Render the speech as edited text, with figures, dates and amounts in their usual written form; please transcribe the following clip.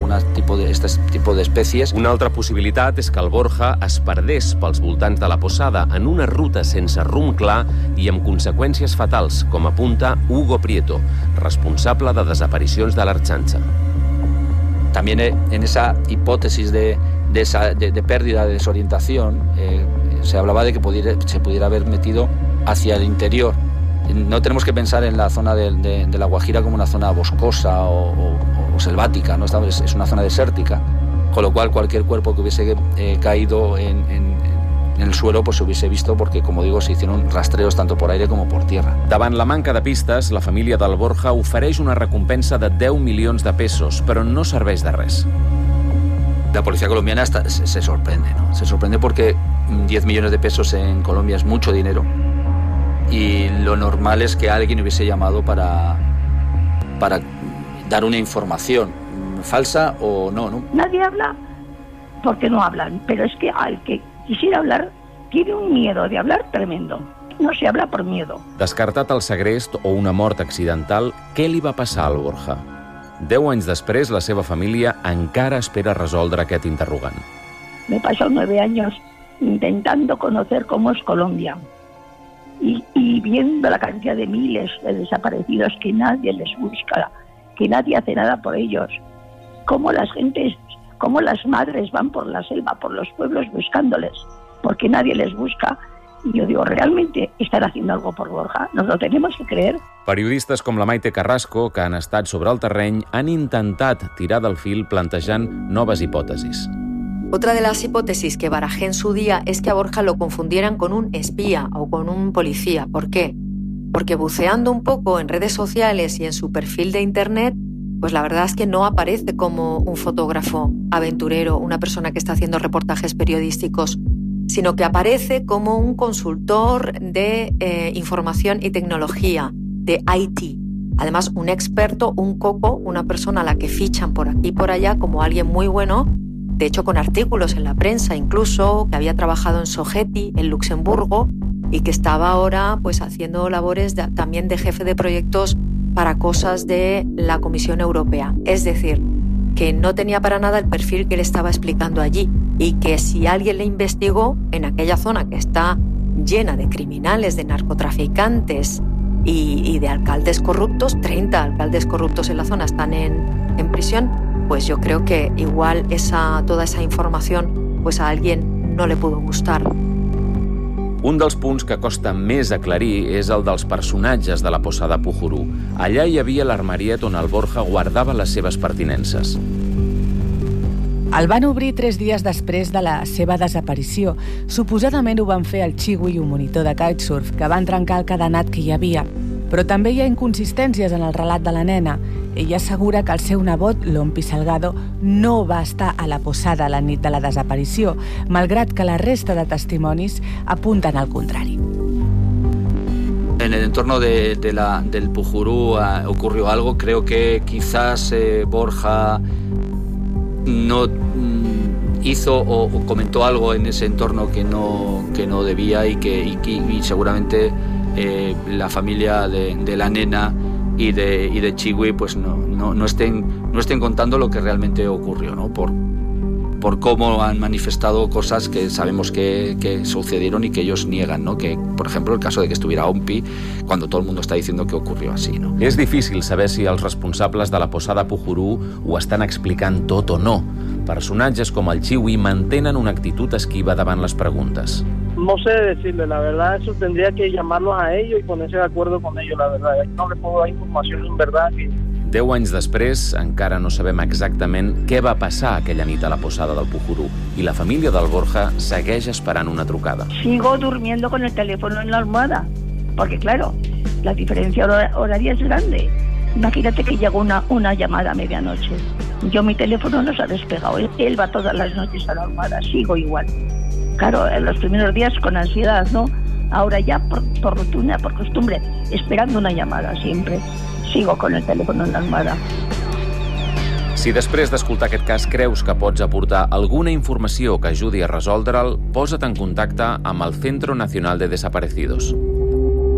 este tipo d'espècies. Una altra possibilitat és que el Borja es perdés pels voltants de la Posada en una ruta sense rumb clar i amb conseqüències fatals, com apunta Hugo Prieto, responsable de desaparicions de l'Ertzaintza. También en esa hipótesis de pérdida, de desorientación, se hablaba de que se pudiera haber metido hacia el interior. No tenemos que pensar en la zona de La Guajira como una zona boscosa o selvática, ¿no? Es una zona desértica, con lo cual cualquier cuerpo que hubiese caído en el suelo pues se hubiese visto porque, como digo, se hicieron rastreos tanto por aire como por tierra. Davant la manca de pistes, la família del Borja ofereix una recompensa de 10 milions de pesos, però no serveix de res. La policía colombiana se sorprende, ¿no? Se sorprende porque 10 millones de pesos en Colombia es mucho dinero y lo normal es que alguien hubiese llamado para dar una información falsa o no, ¿no? Nadie habla porque no hablan, pero es que al que quisiera hablar tiene un miedo de hablar tremendo. No se habla por miedo. Descartat el segrest o una mort accidental, què li va passar al Borja? 10 anys després, la seva família encara espera resoldre aquest interrogant. Me he pasado 9 años intentando conocer cómo es Colombia y viendo la cantidad de miles de desaparecidos que nadie les busca, que nadie hace nada por ellos, cómo las madres van por la selva, por los pueblos buscándoles, porque nadie les busca. I jo digo, ¿realmente estar haciendo algo por Borja? ¿Nos lo tenemos que creer? Periodistes com la Maite Carrasco, que han estat sobre el terreny, han intentat tirar del fil plantejant noves hipòtesis. Otra de las hipótesis que barajé en su día es que a Borja lo confundieran con un espía o con un policía. ¿Por qué? Porque buceando un poco en redes sociales y en su perfil de internet, pues la verdad es que no aparece como un fotógrafo aventurero, una persona que está haciendo reportajes periodísticos, sino que aparece como un consultor de información y tecnología, de IT. Además, un experto, un coco, una persona a la que fichan por aquí y por allá como alguien muy bueno, de hecho con artículos en la prensa incluso, que había trabajado en Sogeti, en Luxemburgo, y que estaba ahora pues haciendo labores también de jefe de proyectos para cosas de la Comisión Europea. Es decir, que no tenía para nada el perfil que le estaba explicando allí y que si alguien le investigó en aquella zona que está llena de criminales, de narcotraficantes y de alcaldes corruptos, 30 alcaldes corruptos en la zona están en prisión, pues yo creo que igual toda esa información pues a alguien no le pudo gustar. Un dels punts que costa més aclarir és el dels personatges de la Posada Pujurú. Allà hi havia l'armariet on el Borja guardava les seves pertinences. El van obrir 3 dies després de la seva desaparició. Suposadament ho van fer el Chiwi i un monitor de kitesurf, que van trencar el cadenat que hi havia. Però també hi ha inconsistències en el relat de la nena. Ella assegura que el seu nebot, l'Ompi Salgado, no va estar a la Posada la nit de la desaparició, malgrat que la resta de testimonis apunten al contrari. En el entorno del Pujurú ocurrió algo. Creo que quizás Borja no hizo o comentó algo en ese entorno que no debía y seguramente la familia de la nena y de Chiwi pues no estén contando lo que realmente ocurrió, ¿no? Por cómo han manifestado cosas que sabemos que sucedieron y que ellos niegan, ¿no? Que, por ejemplo, el caso de que estuviera Ompi, cuando todo el mundo está diciendo que ocurrió así, ¿no? És difícil saber si els responsables de la Posada Pujurú ho estan explicant tot o no. Personatges com el Chiwi mantenen una actitud esquiva davant les preguntes. No sé decirle, la verdad, eso tendría que llamarlos a ellos y ponerse de acuerdo con ellos, la verdad. No les puedo dar información en verdad que... 10 anys després, encara no sabem exactament què va passar aquella nit a la Posada del Pujurú i la família del Borja segueix esperant una trucada. Sigo durmiendo con el teléfono en la almohada, porque claro, la diferencia horaria es grande. Imagínate que llegó una llamada a medianoche. Yo mi teléfono no se ha despegado, él va todas las noches a la almohada, sigo igual. Claro, en los primeros días con ansiedad, ¿no? Ahora ya por rutina, por costumbre, esperando una llamada siempre. Sigo con el teléfono en la almohada. Si després d'escoltar aquest cas creus que pots aportar alguna informació que ajudi a resoldre'l, posa't en contacte amb el Centro Nacional de Desaparecidos.